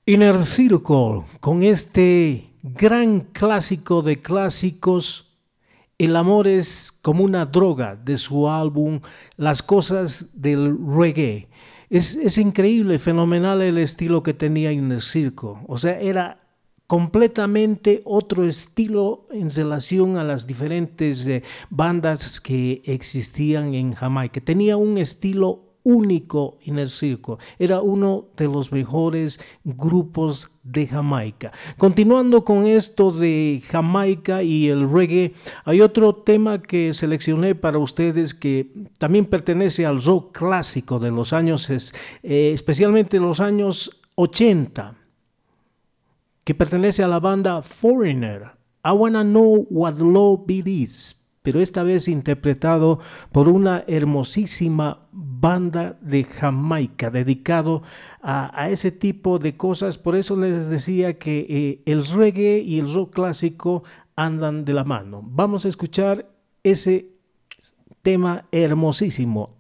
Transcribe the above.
Inner Circle, con este gran clásico de clásicos, El amor es como una droga, de su álbum Las cosas del reggae. Es increíble, fenomenal el estilo que tenía Inner Circle. O sea, era completamente otro estilo en relación a las diferentes bandas que existían en Jamaica. Tenía un estilo único Inner Circle. Era uno de los mejores grupos de Jamaica. Continuando con esto de Jamaica y el reggae, hay otro tema que seleccioné para ustedes que también pertenece al rock clásico de los años, especialmente los años 80, que pertenece a la banda Foreigner. I Wanna Know What Love It Is, pero esta vez interpretado por una hermosísima banda de Jamaica, dedicado a ese tipo de cosas. Por eso les decía que el reggae y el rock clásico andan de la mano. Vamos a escuchar ese tema hermosísimo,